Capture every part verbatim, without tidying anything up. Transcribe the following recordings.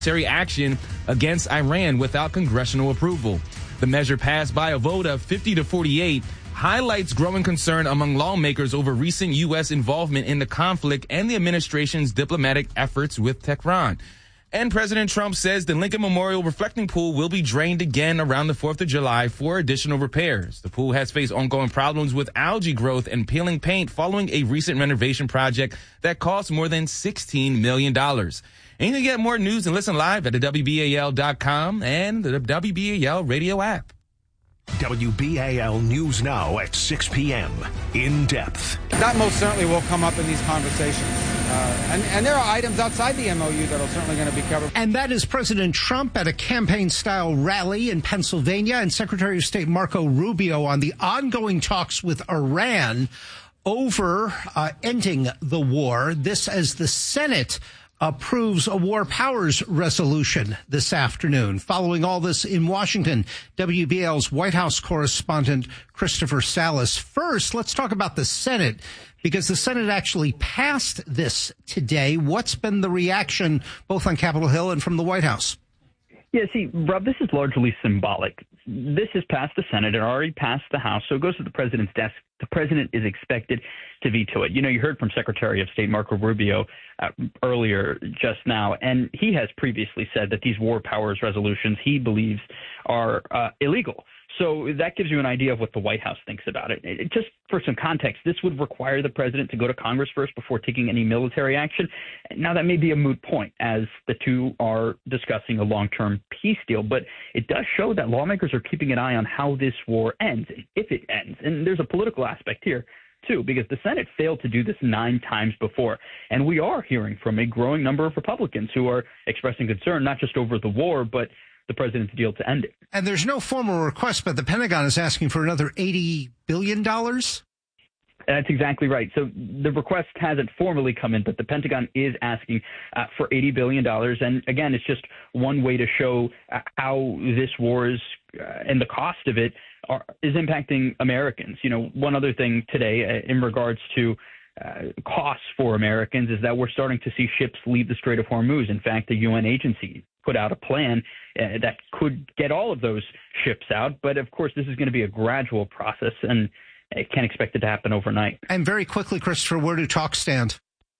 military action against Iran without congressional approval. The measure passed by a vote of fifty to forty-eight highlights growing concern among lawmakers over recent U S involvement in the conflict and the administration's diplomatic efforts with Tehran. And President Trump says the Lincoln Memorial Reflecting Pool will be drained again around the fourth of July for additional repairs. The pool has faced ongoing problems with algae growth and peeling paint following a recent renovation project that cost more than sixteen million dollars. And you can get more news and listen live at the W B A L dot com and the W B A L radio app. W B A L News Now at six p.m. In depth. That most certainly will come up in these conversations. Uh, and, and there are items outside the M O U that are certainly going to be covered. And that is President Trump at a campaign-style rally in Pennsylvania and Secretary of State Marco Rubio on the ongoing talks with Iran over uh, ending the war. This as the Senate approves a war powers resolution this afternoon. Following all this in Washington, W B L's White House correspondent Christopher Salas. First, let's talk about the Senate, because the Senate actually passed this today. What's been the reaction both on Capitol Hill and from the White House? Yeah, see, Rob, this is largely symbolic. This has passed the Senate. It already passed the House, so it goes to the president's desk. The president is expected to veto it. You know, you heard from Secretary of State Marco Rubio uh, earlier just now, and he has previously said that these war powers resolutions he believes are uh, illegal. So that gives you an idea of what the White House thinks about it. it. Just for some context, this would require the president to go to Congress first before taking any military action. Now, that may be a moot point as the two are discussing a long-term peace deal, but it does show that lawmakers are keeping an eye on how this war ends, if it ends. And there's a political aspect here, too, because the Senate failed to do this nine times before. And we are hearing from a growing number of Republicans who are expressing concern, not just over the war, but the president's deal to end it. And there's no formal request, but the Pentagon is asking for another eighty billion dollars? That's exactly right. So the request hasn't formally come in, but the Pentagon is asking uh, for eighty billion dollars. And again, it's just one way to show uh, how this war is uh, and the cost of it are, is impacting Americans. You know, one other thing today uh, in regards to Uh, costs for Americans is that we're starting to see ships leave the Strait of Hormuz. In fact, the U N agency put out a plan uh, that could get all of those ships out. But, of course, this is going to be a gradual process, and I can't expect it to happen overnight. And very quickly, Christopher, where do talks stand?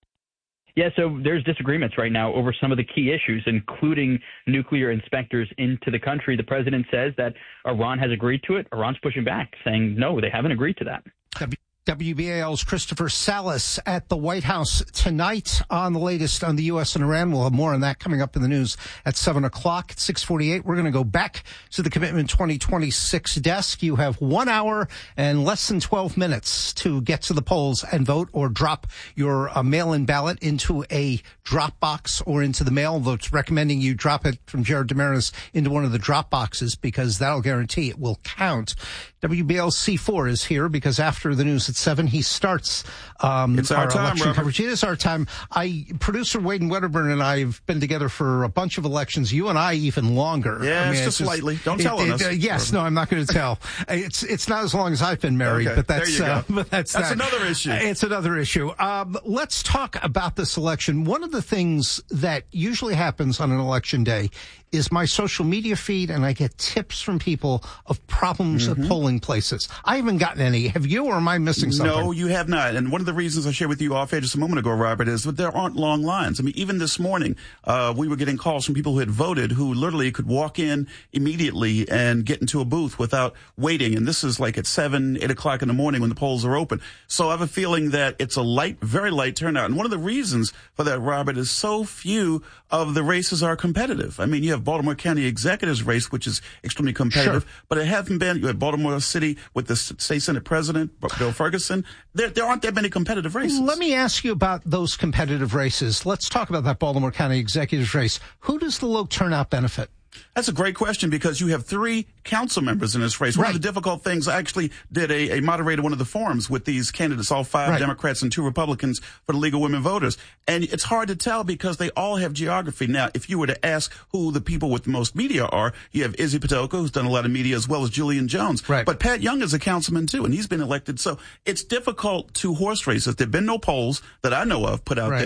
Yeah, so there's disagreements right now over some of the key issues, including nuclear inspectors into the country. The president says that Iran has agreed to it. Iran's pushing back, saying, no, they haven't agreed to that. W- W B A L's Christopher Salas at the White House tonight on the latest on the U S and Iran. We'll have more on that coming up in the news at seven o'clock. At six forty-eight, we're going to go back to the Commitment twenty twenty-six desk. You have one hour and less than twelve minutes to get to the polls and vote or drop your uh, mail-in ballot into a drop box or into the mail. Though it's recommending you drop it from Jared Damaris into one of the drop boxes because that'll guarantee it will count. W B L C four is here because after the news at seven, he starts um, it's our, our time, election Robert. coverage. It is our time. I, producer Wade and Wedderburn and I have been together for a bunch of elections. You and I even longer. Yeah, I mean, it's just slightly. Don't tell it, us. It, uh, yes, no, I'm not going to tell. It's it's not as long as I've been married, okay, but that's there you uh, go. but that's that's that. another issue. It's another issue. Um, let's talk about this election. One of the things that usually happens on an election day is my social media feed, and I get tips from people of problems mm-hmm. at polling places. I haven't gotten any. Have you, or am I missing something? No, you have not. And one of the reasons I shared with you off air just a moment ago, Robert, is that there aren't long lines. I mean, even this morning, uh, we were getting calls from people who had voted who literally could walk in immediately and get into a booth without waiting. And this is like at seven, eight o'clock in the morning when the polls are open. So I have a feeling that it's a light, very light turnout. And one of the reasons for that, Robert, is so few of the races are competitive. I mean, you have Baltimore County Executive's race, which is extremely competitive, sure. but it hasn't been. You have Baltimore City with the state Senate President, Bill Ferguson. There, there aren't that many competitive races. Let me ask you about those competitive races. Let's talk about that Baltimore County Executive's race. Who does the low turnout benefit? That's a great question because you have three council members in this race. One right. of the difficult things, I actually did a, a moderated one of the forums with these candidates, all five right. Democrats and two Republicans for the League of Women Voters. And it's hard to tell because they all have geography. Now, if you were to ask who the people with the most media are, you have Izzy Patoka, who's done a lot of media, as well as Julian Jones. Right. But Pat Young is a councilman, too, and he's been elected. So it's difficult to horse races. There have been no polls that I know of put out right. there.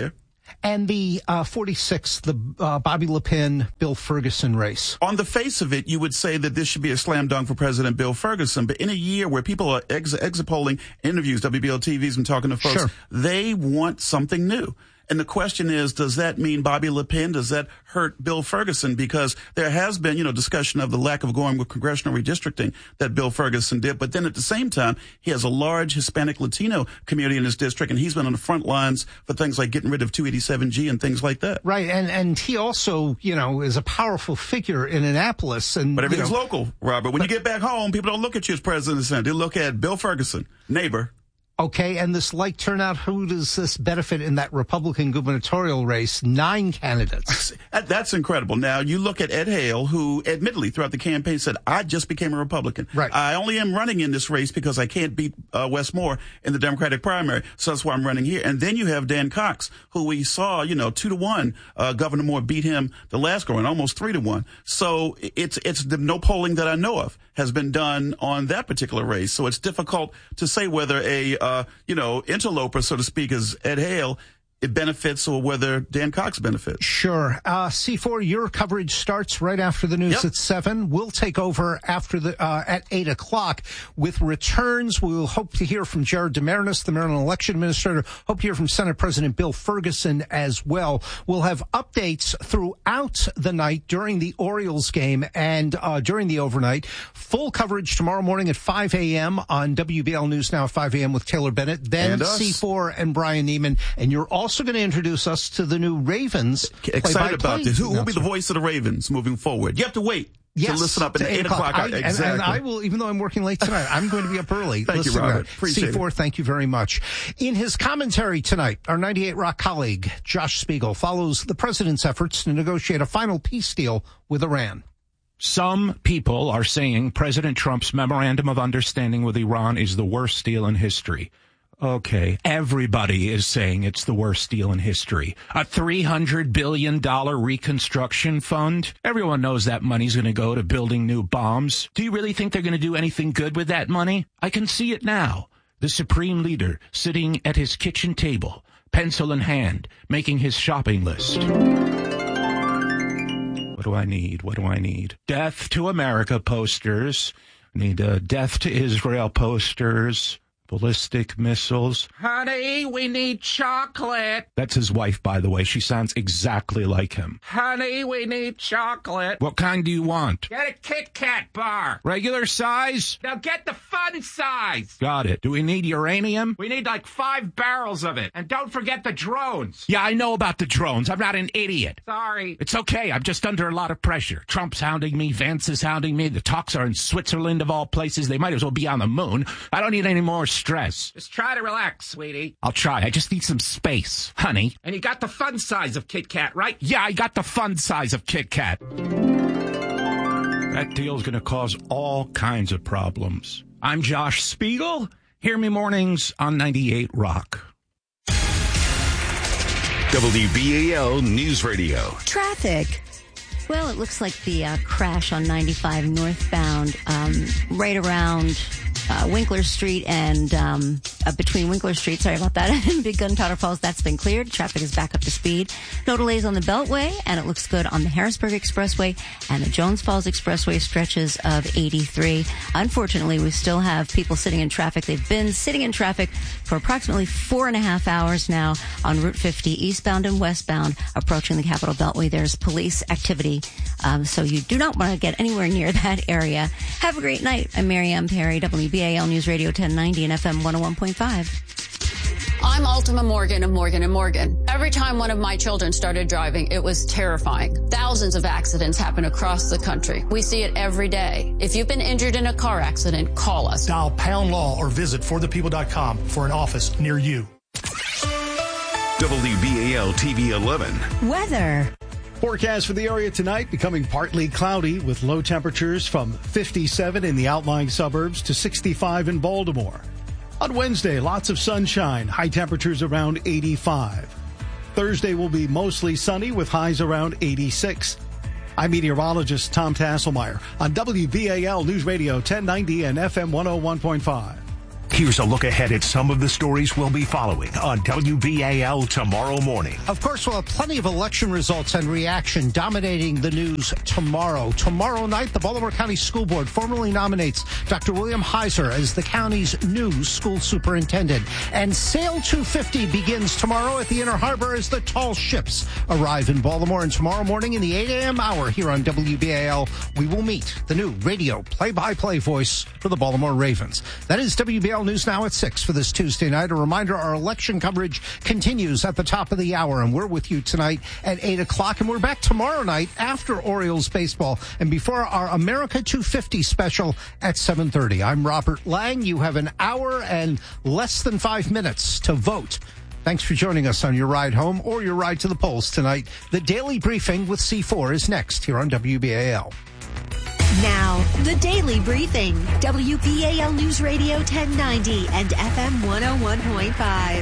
And the uh, forty-sixth, the uh, Bobby Le Pen, Bill Ferguson race. On the face of it, you would say that this should be a slam dunk for President Bill Ferguson. But in a year where people are ex- exit polling, interviews, W B L T V's been talking to folks, sure. they want something new. And the question is, does that mean Bobby Le Pen? Does that hurt Bill Ferguson? Because there has been, you know, discussion of the lack of going with congressional redistricting that Bill Ferguson did. But then at the same time, he has a large Hispanic Latino community in his district, and he's been on the front lines for things like getting rid of two eighty-seven G and things like that. Right. And, and he also, you know, is a powerful figure in Annapolis. And, but everything's you know, local, Robert. When but, you get back home, people don't look at you as president of the Senate. They look at Bill Ferguson, neighbor. Okay, and this light turnout, who does this benefit in that Republican gubernatorial race? Nine candidates. That's incredible. Now, you look at Ed Hale, who admittedly throughout the campaign said, I just became a Republican. Right. I only am running in this race because I can't beat uh, Wes Moore in the Democratic primary, so that's why I'm running here. And then you have Dan Cox, who we saw, you know, two to one. Uh, Governor Moore beat him the last go around, almost three to one. So it's, it's the, no polling that I know of has been done on that particular race. So it's difficult to say whether a, uh, you know, interloper, so to speak, as Ed Hale, it benefits or whether Dan Cox benefits. Sure. Uh, C four, your coverage starts right after the news yep. at seven. We'll take over after the uh, at eight o'clock with returns. We will hope to hear from Jared DeMarinis, the Maryland election administrator. Hope to hear from Senate President Bill Ferguson as well. We'll have updates throughout the night during the Orioles game and uh, during the overnight. Full coverage tomorrow morning at five a.m. on W B L News Now at five a.m. with Taylor Bennett. Then C four and Brian Neiman. And you're all also going to introduce us to the new Ravens. Excited about this. Who will be the voice of the Ravens moving forward? You have to wait yes, to listen up at eight, eight o'clock. I, exactly. And, and I will, even though I'm working late tonight, I'm going to be up early. Thank you, Robert. Appreciate C four, it. Thank you very much. In his commentary tonight, our ninety-eight Rock colleague, Josh Spiegel, follows the president's efforts to negotiate a final peace deal with Iran. Some people are saying President Trump's memorandum of understanding with Iran is the worst deal in history. Okay, everybody is saying it's the worst deal in history. A three hundred billion dollars reconstruction fund? Everyone knows that money's going to go to building new bombs. Do you really think they're going to do anything good with that money? I can see it now. The supreme leader sitting at his kitchen table, pencil in hand, making his shopping list. What do I need? What do I need? Death to America posters. I need uh, death to Israel posters. Ballistic missiles. Honey, we need chocolate. That's his wife, by the way. She sounds exactly like him. Honey, we need chocolate. What kind do you want? Get a Kit Kat bar. Regular size? Now get the fun size. Got it. Do we need uranium? We need like five barrels of it. And don't forget the drones. Yeah, I know about the drones. I'm not an idiot. Sorry. It's okay. I'm just under a lot of pressure. Trump's hounding me. Vance is hounding me. The talks are in Switzerland of all places. They might as well be on the moon. I don't need any more stress. Just try to relax, sweetie. I'll try. I just need some space, honey. And you got the fun size of Kit Kat, right? Yeah, I got the fun size of Kit Kat. That deal's going to cause all kinds of problems. I'm Josh Spiegel. Hear me mornings on ninety-eight Rock. W B A L News Radio. Traffic. Well, it looks like the uh, crash on ninety-five northbound um, right around uh, Winkler Street and um, uh, between Winkler Street, sorry about that, and Big Gunpowder Falls, that's been cleared. Traffic is back up to speed. No delays on the Beltway, and it looks good on the Harrisburg Expressway and the Jones Falls Expressway stretches of eighty-three. Unfortunately, we still have people sitting in traffic. They've been sitting in traffic for approximately four and a half hours now on Route fifty, eastbound and westbound, approaching the Capitol Beltway. There's police activity, um, so you do not want to get anywhere near that area. Have a great night. I'm Mary Ann Perry, W B A L News Radio ten ninety and F M one oh one point five. I'm Ultima Morgan of Morgan and Morgan. Every time one of my children started driving, it was terrifying. Thousands of accidents happen across the country. We see it every day. If you've been injured in a car accident, call us. Dial pound law or visit for the people dot com for an office near you. W B A L T V eleven. Weather. Forecast for the area tonight becoming partly cloudy with low temperatures from fifty-seven in the outlying suburbs to sixty-five in Baltimore. On Wednesday, lots of sunshine, high temperatures around eighty-five. Thursday will be mostly sunny with highs around eighty-six. I'm meteorologist Tom Tasselmeyer on W B A L News Radio ten ninety and F M one oh one point five. Here's a look ahead at some of the stories we'll be following on W B A L tomorrow morning. Of course, we'll have plenty of election results and reaction dominating the news tomorrow. Tomorrow night, the Baltimore County School Board formally nominates Doctor William Heiser as the county's new school superintendent. And Sail two fifty begins tomorrow at the Inner Harbor as the tall ships arrive in Baltimore. And tomorrow morning in the eight a.m. hour here on W B A L, we will meet the new radio play-by-play voice for the Baltimore Ravens. That is W B A L News Now at six for this Tuesday night. A reminder, our election coverage continues at the top of the hour, and we're with you tonight at eight o'clock, and we're back tomorrow night after Orioles baseball and before our America two fifty special at seven thirty. I'm Robert Lang. You have an hour and less than five minutes to vote. Thanks for joining us on your ride home or your ride to the polls tonight. The Daily Briefing with C four is next here on W B A L. Now, the Daily Briefing, W B A L News Radio ten ninety and F M one oh one point five.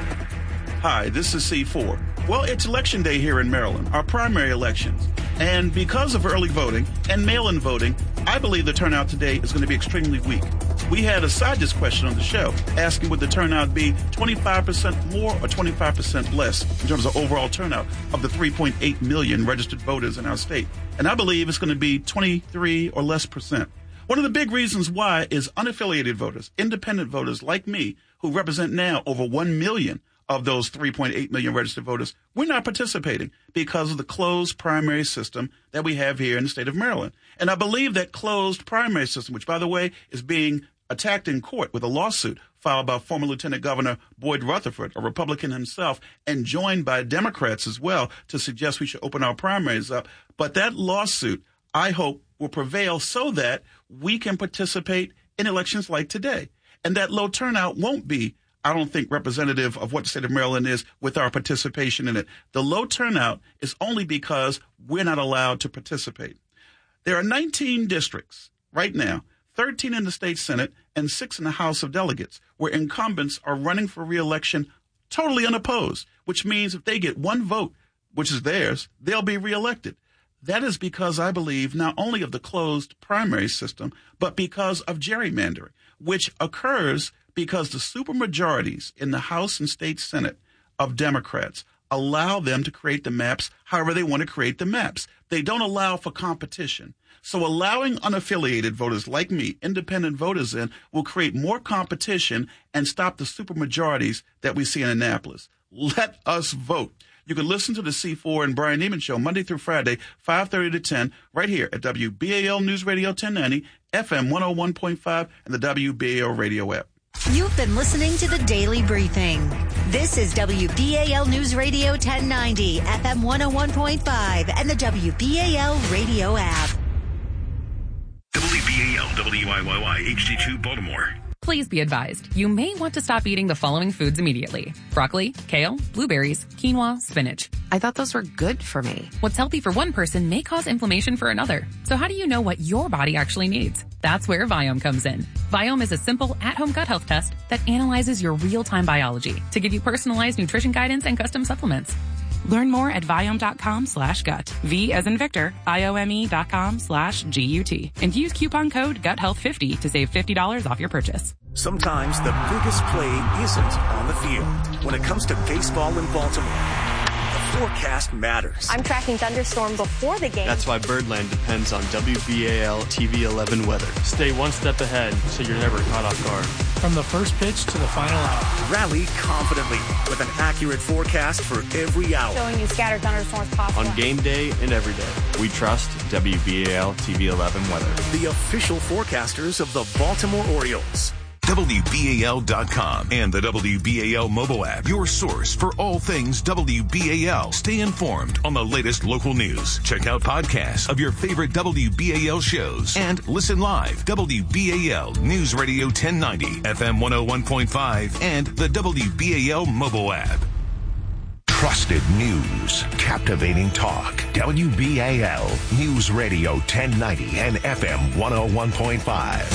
Hi, this is C four. Well, it's election day here in Maryland, our primary elections. And because of early voting and mail-in voting, I believe the turnout today is going to be extremely weak. We had a side dish question on the show asking would the turnout be twenty-five percent more or twenty-five percent less in terms of overall turnout of the three point eight million registered voters in our state. And I believe it's going to be twenty-three or less percent. One of the big reasons why is unaffiliated voters, independent voters like me, who represent now over one million of those three point eight million registered voters. We're not participating because of the closed primary system that we have here in the state of Maryland. And I believe that closed primary system, which, by the way, is being attacked in court with a lawsuit filed by former Lieutenant Governor Boyd Rutherford, a Republican himself, and joined by Democrats as well to suggest we should open our primaries up. But that lawsuit, I hope, will prevail so that we can participate in elections like today. And that low turnout won't be, I don't think, representative of what the state of Maryland is with our participation in it. The low turnout is only because we're not allowed to participate. There are nineteen districts right now, thirteen in the state Senate and six in the House of Delegates, where incumbents are running for re-election totally unopposed, which means if they get one vote, which is theirs, they'll be reelected. That is because I believe not only of the closed primary system, but because of gerrymandering, which occurs because the supermajorities in the House and state Senate of Democrats allow them to create the maps however they want to create the maps. They don't allow for competition. So allowing unaffiliated voters like me, independent voters in, will create more competition and stop the supermajorities that we see in Annapolis. Let us vote. You can listen to the C four and Brian Neiman Show Monday through Friday, five thirty to ten, right here at W B A L News Radio ten ninety, F M one oh one point five, and the W B A L radio app. You've been listening to the Daily Briefing. This is W B A L News Radio ten ninety, F M one oh one point five, and the W B A L radio app. W B A L W I Y Y H D two Baltimore. Please be advised, you may want to stop eating the following foods immediately. Broccoli, kale, blueberries, quinoa, spinach. I thought those were good for me. What's healthy for one person may cause inflammation for another. So how do you know what your body actually needs? That's where Viome comes in. Viome is a simple at-home gut health test that analyzes your real-time biology to give you personalized nutrition guidance and custom supplements. Learn more at Viome.com slash gut. V as in Victor, I-O-M-E dot com slash G-U-T. And use coupon code gut health fifty to save fifty dollars off your purchase. Sometimes the biggest play isn't on the field. When it comes to baseball in Baltimore, the forecast matters. I'm tracking thunderstorm before the game. That's why Birdland depends on W B A L T V eleven weather. Stay one step ahead so you're never caught off guard. From the first pitch to the final out. Rally confidently with an accurate forecast for every hour. Showing you scattered thunderstorms possible. On game day and every day. We trust W B A L T V eleven weather. The official forecasters of the Baltimore Orioles. W B A L dot com and the W B A L mobile app, your source for all things W B A L. Stay informed on the latest local news. Check out podcasts of your favorite W B A L shows and listen live. W B A L News Radio ten ninety, F M one oh one point five, and the W B A L mobile app. Trusted news, captivating talk. W B A L News Radio ten ninety and F M one oh one point five.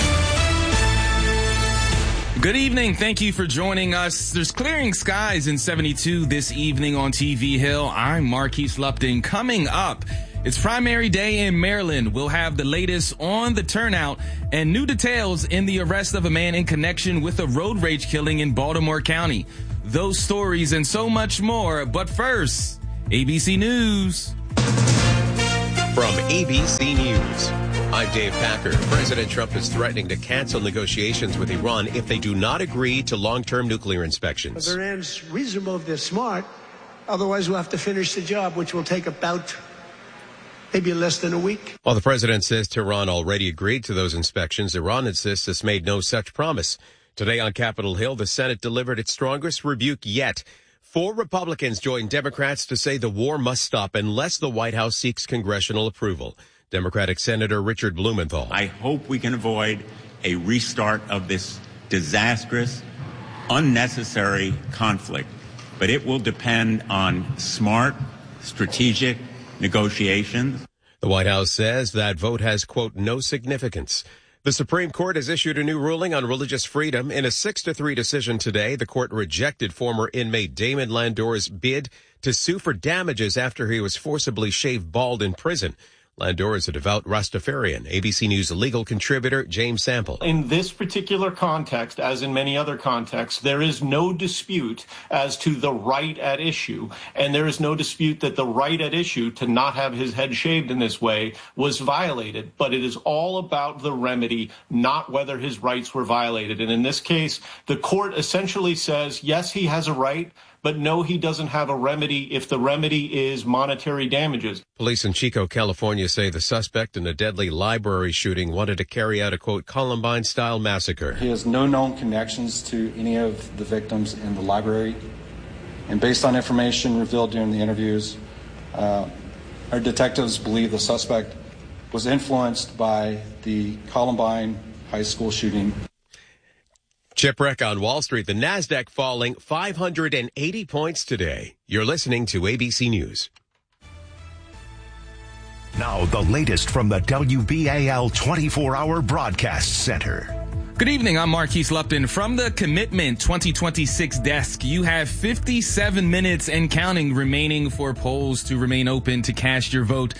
Good evening. Thank you for joining us. There's clearing skies in seventy-two this evening on T V Hill. I'm Marquise Lupton. Coming up, It's primary day in Maryland. We'll have the latest on the turnout and new details in the arrest of a man in connection with a road rage killing in Baltimore County. Those stories and so much more. But first, A B C News. From A B C News, I'm Dave Packer. President Trump is threatening to cancel negotiations with Iran if they do not agree to long-term nuclear inspections. If Iran's reasonable, if they're smart. Otherwise, we'll have to finish the job, which will take about maybe less than a week. While the president says Tehran already agreed to those inspections, Iran insists it's made no such promise. Today on Capitol Hill, the Senate delivered its strongest rebuke yet. Four Republicans joined Democrats to say the war must stop unless the White House seeks congressional approval. Democratic Senator Richard Blumenthal. I hope we can avoid a restart of this disastrous, unnecessary conflict, but it will depend on smart, strategic negotiations. The White House says that vote has, quote, no significance. The Supreme Court has issued a new ruling on religious freedom. In a six to three decision today, the court rejected former inmate Damon Landor's bid to sue for damages after he was forcibly shaved bald in prison. Landor is a devout Rastafarian. A B C News legal contributor James Sample. In this particular context, as in many other contexts, there is no dispute as to the right at issue. And there is no dispute that the right at issue to not have his head shaved in this way was violated. But it is all about the remedy, not whether his rights were violated. And in this case, the court essentially says, yes, he has a right, but no, he doesn't have a remedy if the remedy is monetary damages. Police in Chico, California say the suspect in a deadly library shooting wanted to carry out a, quote, Columbine-style massacre. He has no known connections to any of the victims in the library. And based on information revealed during the interviews, uh, our detectives believe the suspect was influenced by the Columbine High School shooting. Shipwreck on Wall Street, the Nasdaq falling five hundred eighty points today. You're listening to A B C News. Now the latest from the W B A L twenty-four hour Broadcast Center. Good evening, I'm Marquise Lupton. From the Commitment twenty twenty-six desk, you have fifty-seven minutes and counting remaining for polls to remain open to cast your vote.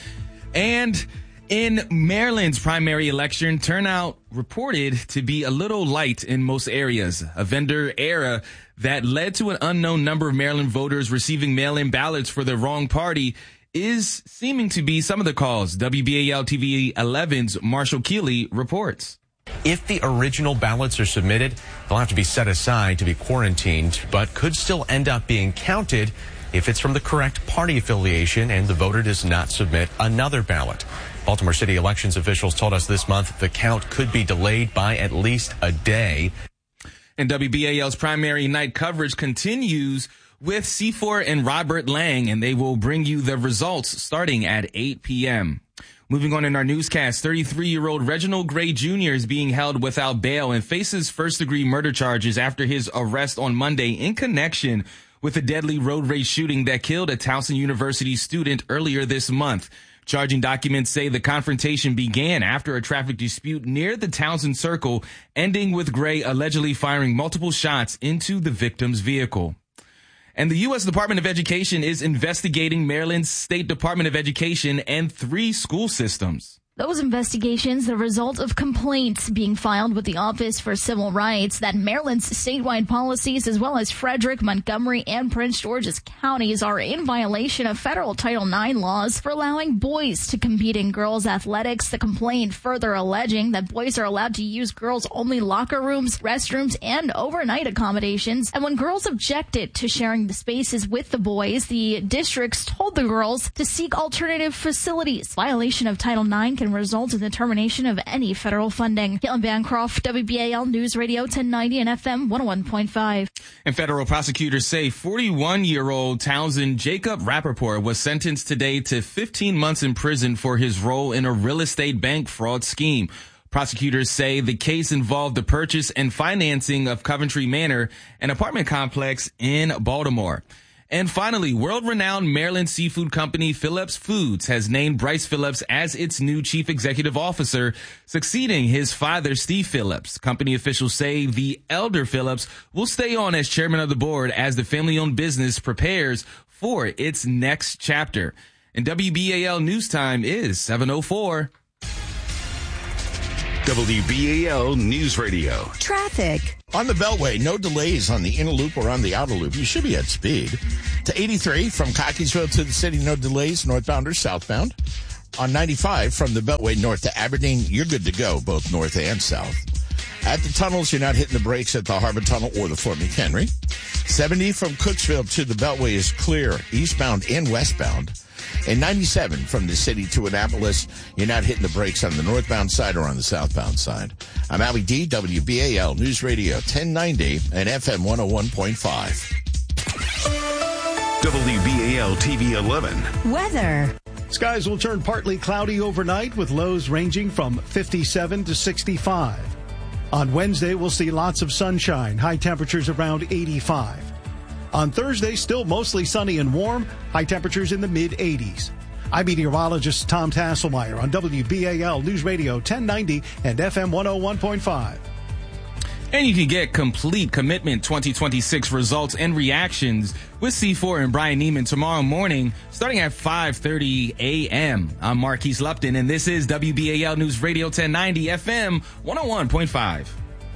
And in Maryland's primary election, turnout reported to be a little light in most areas. A vendor error that led to an unknown number of Maryland voters receiving mail-in ballots for the wrong party is seeming to be some of the cause. W B A L T V eleven's Marshall Keeley reports. If the original ballots are submitted, they'll have to be set aside to be quarantined, but could still end up being counted if it's from the correct party affiliation and the voter does not submit another ballot. Baltimore City elections officials told us this month the count could be delayed by at least a day. And W B A L's primary night coverage continues with C four and Robert Lang, and they will bring you the results starting at eight p.m. Moving on in our newscast, thirty-three-year-old Reginald Gray Junior is being held without bail and faces first-degree murder charges after his arrest on Monday in connection with a deadly road rage shooting that killed a Towson University student earlier this month. Charging documents say the confrontation began after a traffic dispute near the Townsend Circle, ending with Gray allegedly firing multiple shots into the victim's vehicle. And the U S Department of Education is investigating Maryland's State Department of Education and three school systems. Those investigations, the result of complaints being filed with the Office for Civil Rights that Maryland's statewide policies, as well as Frederick, Montgomery, and Prince George's counties, are in violation of federal Title nine laws for allowing boys to compete in girls' athletics. The complaint further alleging that boys are allowed to use girls-only locker rooms, restrooms, and overnight accommodations. And when girls objected to sharing the spaces with the boys, the districts told the girls to seek alternative facilities. Violation of Title nine can result in the termination of any federal funding. Caitlin Bancroft, W B A L News Radio ten ninety and F M one oh one point five. And federal prosecutors say forty-one-year-old Townsend Jacob Rappaport was sentenced today to fifteen months in prison for his role in a real estate bank fraud scheme. Prosecutors say the case involved the purchase and financing of Coventry Manor, an apartment complex in Baltimore. And finally, world-renowned Maryland seafood company Phillips Foods has named Bryce Phillips as its new chief executive officer, succeeding his father, Steve Phillips. Company officials say the elder Phillips will stay on as chairman of the board as the family-owned business prepares for its next chapter. And W B A L News Time is seven oh four. W B A L News Radio. Traffic. On the Beltway, no delays on the inner loop or on the outer loop. You should be at speed. To eighty-three from Cockeysville to the city, no delays, northbound or southbound. On ninety-five from the Beltway north to Aberdeen, you're good to go, both north and south. At the tunnels, you're not hitting the brakes at the Harbor Tunnel or the Fort McHenry. seventy from Cooksville to the Beltway is clear, eastbound and westbound. And ninety-seven from the city to Annapolis, you're not hitting the brakes on the northbound side or on the southbound side. I'm Allie D, W B A L News Radio ten ninety and F M one oh one point five. W B A L T V eleven. Weather. Skies will turn partly cloudy overnight with lows ranging from fifty-seven to sixty-five. On Wednesday, we'll see lots of sunshine, high temperatures around eighty-five. On Thursday, still mostly sunny and warm, high temperatures in the mid-eighties. I'm meteorologist Tom Tasselmeyer on W B A L News Radio ten ninety and F M one oh one point five. And you can get complete commitment twenty twenty-six results and reactions with C four and Brian Neiman tomorrow morning, starting at five thirty a.m. I'm Marquise Lupton, and this is W B A L News Radio ten ninety F M one oh one point five.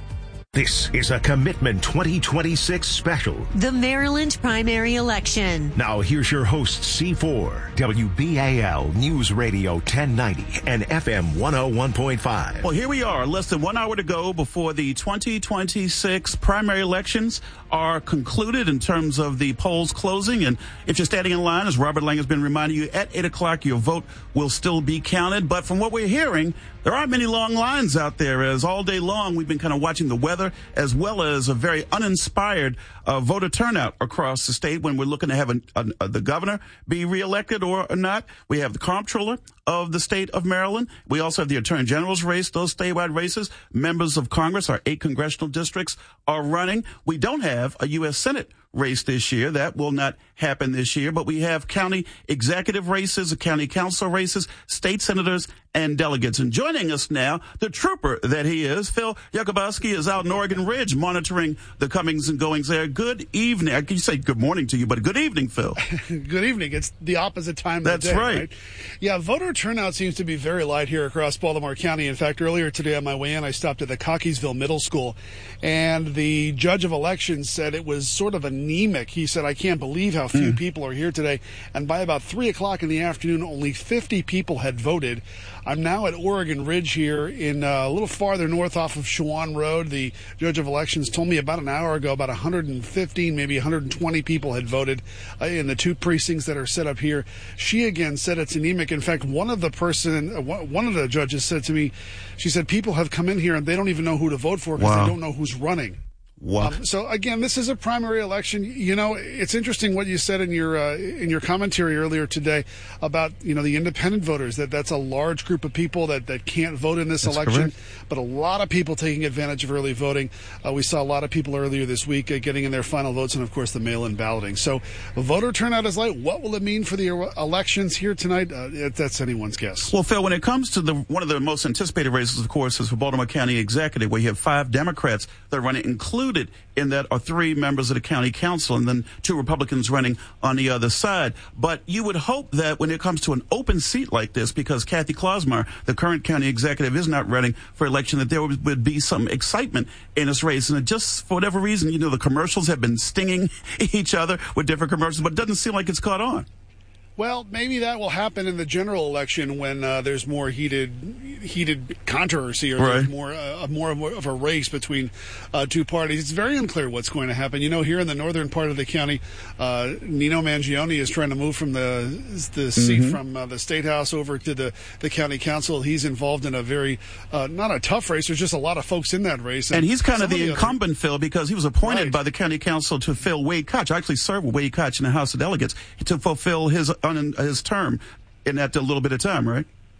This is a Commitment twenty twenty-six special. The Maryland primary election. Now here's your host, C four, W B A L News Radio ten ninety and F M one oh one point five. Well, here we are, less than one hour to go before the twenty twenty-six primary elections are concluded in terms of the polls closing. And if you're standing in line, as Robert Lang has been reminding you, at eight o'clock, your vote will still be counted. But from what we're hearing, there aren't many long lines out there, as all day long we've been kind of watching the weather as well as a very uninspired uh, voter turnout across the state when we're looking to have a, a, a, the governor be reelected or not. We have the comptroller of the state of Maryland. We also have the attorney general's race, those statewide races. Members of Congress, our eight congressional districts are running. We don't have a U S Senate race this year. That will not happen this year, but we have county executive races, county council races, state senators, and delegates. And joining us now, the trooper that he is, Phil Yakubowski, is out in Oregon Ridge monitoring the comings and goings there. Good evening. I can say good morning to you, but good evening, Phil. Good evening. It's the opposite time of That's the day. right. right. Yeah, voter turnout seems to be very light here across Baltimore County. In fact, earlier today on my way in, I stopped at the Cockeysville Middle School, and the judge of elections said it was sort of anemic. He said, I can't believe how few mm. people are here today. And by about three o'clock in the afternoon, only fifty people had voted. I'm now at Oregon Ridge here in uh, a little farther north off of Shawan Road. The judge of elections told me about an hour ago about one hundred fifteen, maybe one hundred twenty people had voted uh, in the two precincts that are set up here. She again said it's anemic. In fact, one of the person, uh, one of the judges said to me, she said people have come in here and they don't even know who to vote for because wow. they don't know who's running. Wow. Um, so again, this is a primary election. You know, it's interesting what you said in your uh, in your commentary earlier today about, you know, the independent voters, that that's a large group of people that, that can't vote in this that's election, correct. But a lot of people taking advantage of early voting. Uh, we saw a lot of people earlier this week uh, getting in their final votes, and of course the mail-in balloting. So voter turnout is light. What will it mean for the elections here tonight? Uh, it, that's anyone's guess. Well, Phil, when it comes to the one of the most anticipated races, of course, is for Baltimore County Executive, where you have five Democrats that are running, included in that are three members of the county council and then two Republicans running on the other side. But you would hope that when it comes to an open seat like this, because Kathy Klosmer, the current county executive, is not running for election, that there would, would be some excitement in this race. And it just, for whatever reason, you know, the commercials have been stinging each other with different commercials, but it doesn't seem like it's caught on. Well, maybe that will happen in the general election when uh, there's more heated, heated controversy, or right. there's more, uh, more of a race between uh, two parties. It's very unclear what's going to happen. You know, here in the northern part of the county, uh, Nino Mangione is trying to move from the the seat mm-hmm. from uh, the state house over to the, the county council. He's involved in a very uh, not a tough race. There's just a lot of folks in that race, and, and he's kind of the, the incumbent, other... Phil, because he was appointed right. by the county council to fill Wade Koch. I actually served with Wade Koch in the House of Delegates to fulfill his on his term in that little bit of time, right?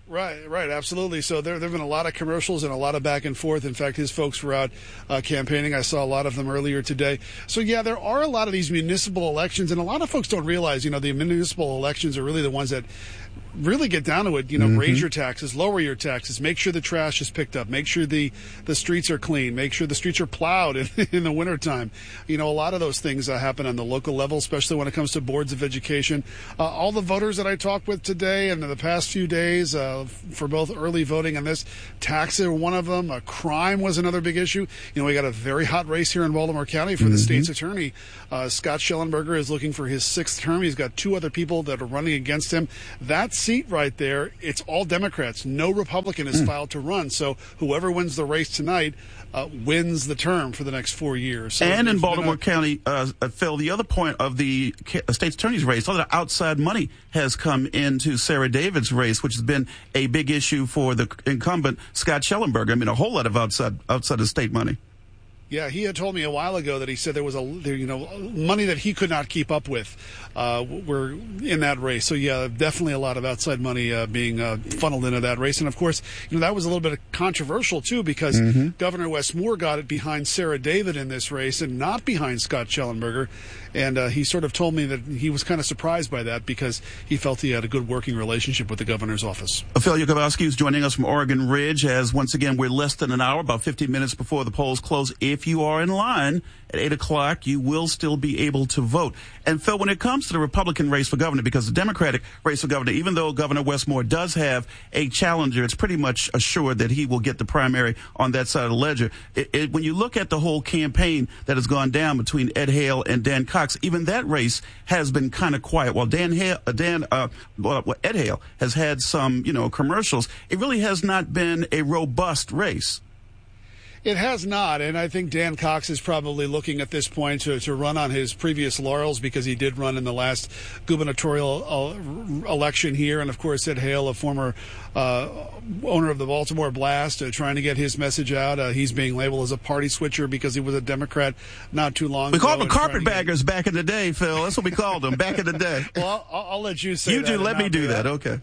Right, right, absolutely. So there, there have been a lot of commercials and a lot of back and forth. In fact, his folks were out uh, campaigning. I saw a lot of them earlier today. So, yeah, there are a lot of these municipal elections, and a lot of folks don't realize, you know, the municipal elections are really the ones that really get down to it. You know, mm-hmm. raise your taxes, lower your taxes, make sure the trash is picked up, make sure the, the streets are clean, make sure the streets are plowed in, in the wintertime. You know, a lot of those things uh, happen on the local level, especially when it comes to boards of education. Uh, all the voters that I talked with today and in the past few days uh, for both early voting and this, taxes are one of them. Uh, crime was another big issue. You know, we got a very hot race here in Baltimore County for mm-hmm. the state's attorney. Uh, Scott Schellenberger is looking for his sixth term. He's got two other people that are running against him. That's seat right there, it's all Democrats. No Republican is mm. filed to run. So whoever wins the race tonight uh, wins the term for the next four years. So and in Baltimore a- County, uh, Phil, the other point of the state's attorney's race, all the outside money has come into Sarah David's race, which has been a big issue for the incumbent Scott Schellenberger. I mean, a whole lot of outside outside of state money. Yeah, he had told me a while ago that he said there was a there, you know money that he could not keep up with. Uh, were in that race, so yeah, definitely a lot of outside money uh, being uh, funneled into that race. And of course, you know that was a little bit controversial too because mm-hmm. Governor Wes Moore got it behind Sarah David in this race and not behind Scott Schellenberger. And uh, he sort of told me that he was kind of surprised by that because he felt he had a good working relationship with the governor's office. Phil Yakubowski is joining us from Oregon Ridge as once again we're less than an hour, about fifteen minutes before the polls close. If you are in line at eight o'clock, you will still be able to vote. And Phil, when it comes to the Republican race for governor, because the Democratic race for governor, even though Governor Wes Moore does have a challenger, it's pretty much assured that he will get the primary on that side of the ledger. It, it, when you look at the whole campaign that has gone down between Ed Hale and Dan Cox, even that race has been kind of quiet. While Dan Hale, uh, Dan, uh, well, Ed Hale has had some, you know, commercials, it really has not been a robust race. It has not, and I think Dan Cox is probably looking at this point to, to run on his previous laurels because he did run in the last gubernatorial uh, election here. And, of course, Ed Hale, a former uh, owner of the Baltimore Blast, uh, trying to get his message out. Uh, he's being labeled as a party switcher because he was a Democrat not too long we ago. We called them carpetbaggers get... back in the day, Phil. That's what we called them back in the day. Well, I'll, I'll let you say you that. You do. Let me do that. that. Okay.